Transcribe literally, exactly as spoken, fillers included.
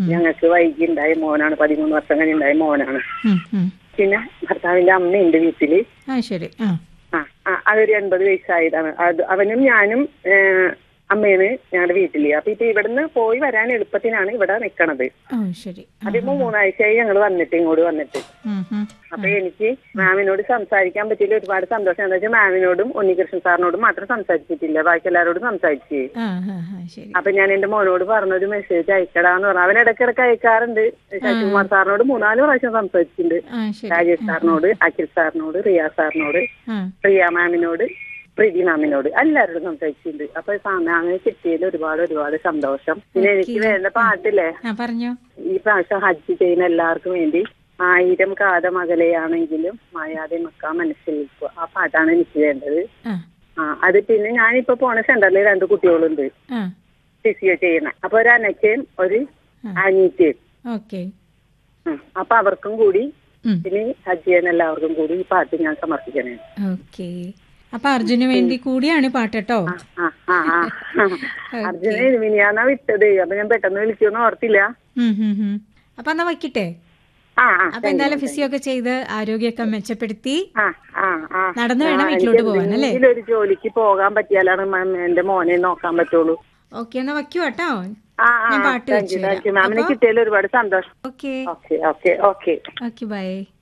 ഞങ്ങൾക്ക് വൈകി ഉണ്ടായ മോനാണ്, പതിമൂന്ന് വർഷം കഴിഞ്ഞ് ഉണ്ടായ മോനാണ്. ഉം, ഉം. പിന്നെ ഭർത്താവിന്റെ അമ്മയുണ്ട് വീട്ടില്. ആ ശരി. ആ ആ ആ, അതൊരു എൺപത് വയസ്സായതാണ്. അത് അവനും ഞാനും ഏഹ്, അമ്മയാണ് ഞങ്ങളുടെ വീട്ടില്. അപ്പൊ ഇപ്പൊ ഇവിടുന്ന് പോയി വരാൻ എളുപ്പത്തിനാണ് ഇവിടെ നിക്കണത്. ഓ ശരി. അതിപ്പോ മൂന്നാഴ്ചയായി ഞങ്ങൾ വന്നിട്ട് ഇങ്ങോട്ട് വന്നിട്ട്. ഉം, ഉം. അപ്പൊ എനിക്ക് മാമിനോട് സംസാരിക്കാൻ പറ്റിയില്ല. ഒരുപാട് സന്തോഷം. എന്താ വെച്ചാൽ മാമിനോടും ഉണ്ണികൃഷ്ണൻ സാറിനോടും മാത്രം സംസാരിച്ചിട്ടില്ല, ബാക്കി എല്ലാവരോടും സംസാരിച്ചു. ആ ആ ആ ശരി. അപ്പൊ ഞാൻ എന്റെ മോനോട് പറഞ്ഞൊരു മെസ്സേജ് അയക്കടാന്ന് പറഞ്ഞു. അവൻ ഇടയ്ക്കിടയ്ക്ക് അയക്കാറുണ്ട്. ശശികുമാർ സാറിനോട് മൂന്നാല് പ്രാവശ്യം സംസാരിച്ചിട്ടുണ്ട്. ആ ശരി. രാജേഷ് സാറിനോട്, അഖിൽ സാറിനോട്, റിയ സാറിനോട്, ആ പ്രിയ മാമിനോട്, പ്രീതി മാമിനോട് എല്ലാവരോടും സംസാരിച്ചിട്ടുണ്ട്. അപ്പൊ അങ്ങനെ കിട്ടിയതിൽ ഒരുപാട് ഒരുപാട് സന്തോഷം. പിന്നെ എനിക്ക് വേണ്ട പാട്ടില്ലേ, ആ പറഞ്ഞോ. ഈ പ്രാവശ്യം ഹജ്ജ് ചെയ്യുന്ന എല്ലാവർക്കും വേണ്ടി ആയിരം കാതമകലെയാണെങ്കിലും മായാതെ മക്ക മനസ്സിൽ നിൽക്കുക, ആ പാട്ടാണ് എനിക്ക് വേണ്ടത്. ആ ആ അത് പിന്നെ ഞാനിപ്പോ പോണ സെന്ററിൽ രണ്ട് കുട്ടികളുണ്ട് ആ ഫിസിയോ ചെയ്യണ. അപ്പൊ ഒരു അനക്കയും ഒരു അനീറ്റയും. ഓക്കെ. അപ്പൊ അവർക്കും കൂടി ഉം. ഇനി ഹജ്ജ് ചെയ്യുന്ന എല്ലാവർക്കും കൂടി ഈ പാട്ട് ഞാൻ സമർപ്പിക്കണേ. ഓക്കെ. അപ്പൊ അർജുന് വേണ്ടി കൂടിയാണ് പാട്ട് കേട്ടോ. ആ ആ ആ അർജുന മിനിയാന്നാ വിട്ടത്. അപ്പൊ ഞാൻ പെട്ടെന്ന് വിളിക്കുമെന്ന് ഓർത്തില്ല. ഉം, ഉം, ഉം. അപ്പൊ എന്നാ വയ്ക്കട്ടെ. ആ ആ അപ്പൊ എന്തായാലും ഫിസിയോ ഒക്കെ ചെയ്ത് ആരോഗ്യമൊക്കെ മെച്ചപ്പെടുത്തി ആ ആ ആ നടന്നു വേണം വീട്ടിലോട്ട് പോവാൻ അല്ലേ. ഒരു ജോലിക്ക് പോകാൻ പറ്റിയാലാണ് മാം എന്റെ മോനെ നോക്കാൻ പറ്റുള്ളൂ. ഓക്കെ, എന്നാ വയ്ക്കൂ കേട്ടോ. ആ ആ ഞാൻ പാട്ട് താങ്ക് യു താങ്ക് യു മാമിനെ കിട്ടിയതിൽ ഒരുപാട് സന്തോഷം. Okay okay okay okay okay bye.